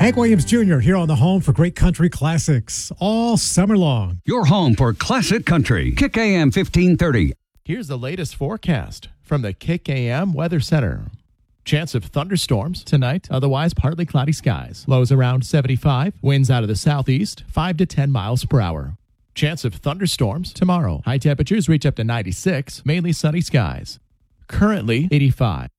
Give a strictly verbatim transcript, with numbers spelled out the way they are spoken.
Hank Williams Junior here on the home for great country classics all summer long. Your home for classic country. Kick A M fifteen thirty. Here's the latest forecast from the Kick A M Weather Center. Chance of thunderstorms tonight, otherwise partly cloudy skies. Lows around seventy-five, winds out of the southeast, five to ten miles per hour. Chance of thunderstorms tomorrow. High temperatures reach up to ninety-six, mainly sunny skies. Currently eighty-five.